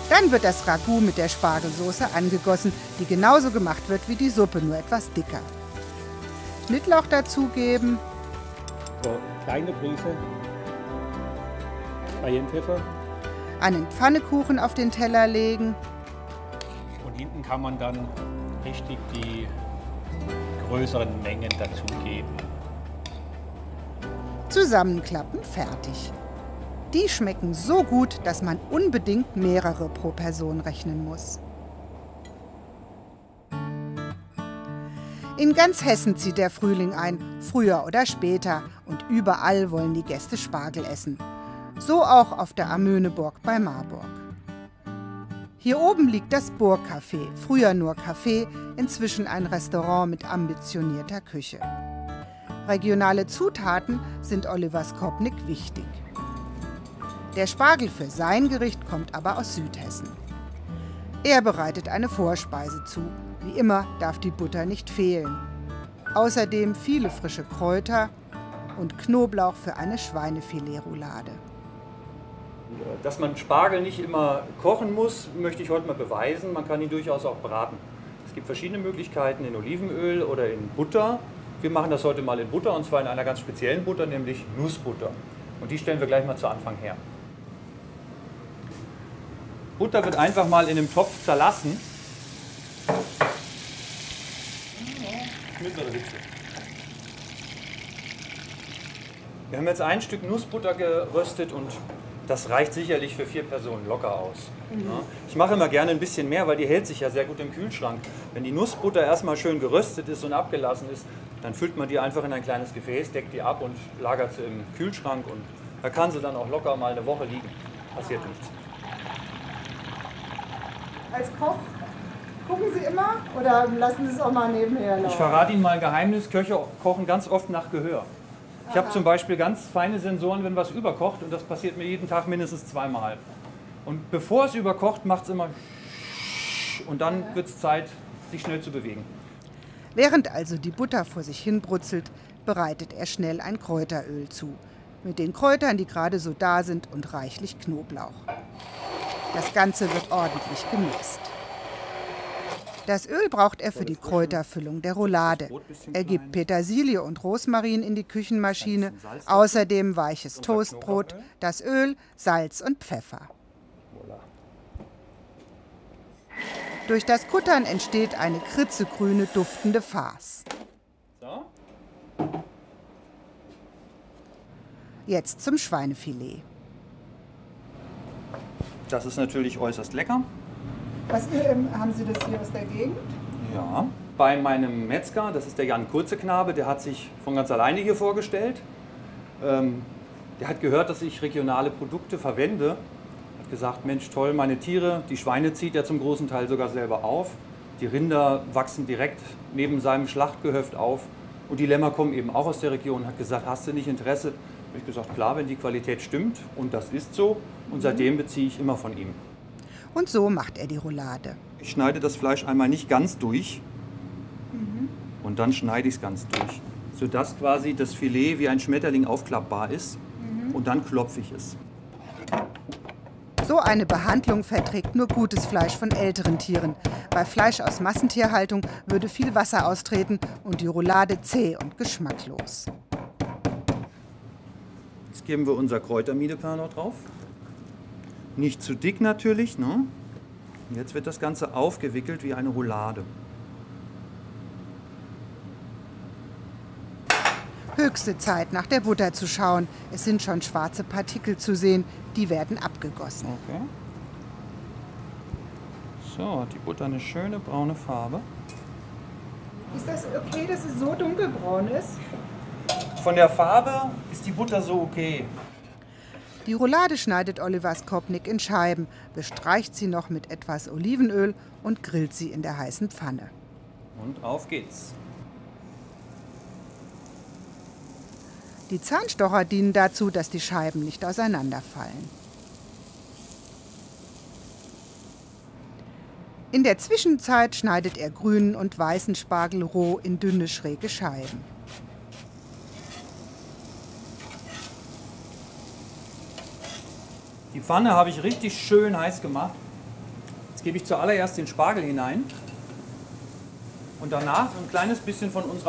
Dann wird das Ragout mit der Spargelsoße angegossen, die genauso gemacht wird wie die Suppe, nur etwas dicker. Schnittlauch dazugeben. So, kleine Prise Cayennepfeffer. Einen Pfannekuchen auf den Teller legen. Und hinten kann man dann richtig die größeren Mengen dazugeben. Zusammenklappen, fertig. Die schmecken so gut, dass man unbedingt mehrere pro Person rechnen muss. In ganz Hessen zieht der Frühling ein, früher oder später, und überall wollen die Gäste Spargel essen. So auch auf der Amöneburg bei Marburg. Hier oben liegt das Burgcafé, früher nur Café, inzwischen ein Restaurant mit ambitionierter Küche. Regionale Zutaten sind Oliver Skopnik wichtig. Der Spargel für sein Gericht kommt aber aus Südhessen. Er bereitet eine Vorspeise zu. Wie immer darf die Butter nicht fehlen. Außerdem viele frische Kräuter und Knoblauch für eine Schweinefilet-Roulade. Dass man Spargel nicht immer kochen muss, möchte ich heute mal beweisen. Man kann ihn durchaus auch braten. Es gibt verschiedene Möglichkeiten in Olivenöl oder in Butter. Wir machen das heute mal in Butter, und zwar in einer ganz speziellen Butter, nämlich Nussbutter. Und die stellen wir gleich mal zu Anfang her. Butter wird einfach mal in einem Topf zerlassen. Mittlere Hitze. Wir haben jetzt ein Stück Nussbutter geröstet und das reicht sicherlich für 4 Personen locker aus. Ja. Ich mache immer gerne ein bisschen mehr, weil die hält sich ja sehr gut im Kühlschrank. Wenn die Nussbutter erstmal schön geröstet ist und abgelassen ist, dann füllt man die einfach in ein kleines Gefäß, deckt die ab und lagert sie im Kühlschrank. Und da kann sie dann auch locker mal eine Woche liegen. Passiert nichts. Als Koch gucken Sie immer oder lassen Sie es auch mal nebenher laufen? Ich verrate Ihnen mal ein Geheimnis, Köche kochen ganz oft nach Gehör. Ich habe zum Beispiel ganz feine Sensoren, wenn was überkocht, und das passiert mir jeden Tag mindestens 2-mal. Und bevor es überkocht, macht es immer und dann wird es Zeit, sich schnell zu bewegen. Während also die Butter vor sich hin brutzelt, bereitet er schnell ein Kräuteröl zu. Mit den Kräutern, die gerade so da sind, und reichlich Knoblauch. Das Ganze wird ordentlich gemixt. Das Öl braucht er für die Kräuterfüllung der Roulade. Er gibt Petersilie und Rosmarin in die Küchenmaschine, außerdem weiches Toastbrot, das Öl, Salz und Pfeffer. Durch das Kuttern entsteht eine kritzegrüne, duftende Farce. Jetzt zum Schweinefilet. Das ist natürlich äußerst lecker. Haben Sie das hier aus der Gegend? Ja. Bei meinem Metzger, das ist der Jan Kurzeknabe, der hat sich von ganz alleine hier vorgestellt. Der hat gehört, dass ich regionale Produkte verwende. Hat gesagt, Mensch, toll, meine Tiere, die Schweine zieht er zum großen Teil sogar selber auf. Die Rinder wachsen direkt neben seinem Schlachtgehöft auf. Und die Lämmer kommen eben auch aus der Region. Hat gesagt, hast du nicht Interesse? Habe ich gesagt, klar, wenn die Qualität stimmt. Und das ist so. Und seitdem beziehe ich immer von ihm. Und so macht er die Roulade. Ich schneide das Fleisch einmal nicht ganz durch und dann schneide ich es ganz durch, sodass quasi das Filet wie ein Schmetterling aufklappbar ist, und dann klopfe ich es. So eine Behandlung verträgt nur gutes Fleisch von älteren Tieren. Bei Fleisch aus Massentierhaltung würde viel Wasser austreten und die Roulade zäh und geschmacklos. Jetzt geben wir unser Kräutermiedeplan noch drauf. Nicht zu dick natürlich, ne? Und jetzt wird das Ganze aufgewickelt wie eine Roulade. Höchste Zeit, nach der Butter zu schauen. Es sind schon schwarze Partikel zu sehen, die werden abgegossen. Okay. So, hat die Butter eine schöne braune Farbe. Ist das okay, dass es so dunkelbraun ist? Von der Farbe ist die Butter so okay. Die Roulade schneidet Oliver Skopnik in Scheiben, bestreicht sie noch mit etwas Olivenöl und grillt sie in der heißen Pfanne. Und auf geht's. Die Zahnstocher dienen dazu, dass die Scheiben nicht auseinanderfallen. In der Zwischenzeit schneidet er grünen und weißen Spargel roh in dünne, schräge Scheiben. Die Pfanne habe ich richtig schön heiß gemacht. Jetzt gebe ich zuallererst den Spargel hinein und danach ein kleines bisschen von unserer